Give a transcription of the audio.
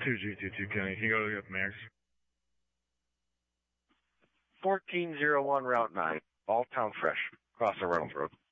2G22 Kenny. Can you go to the Max? 1401 Route 9, Balltown Fresh, across the Reynolds Road.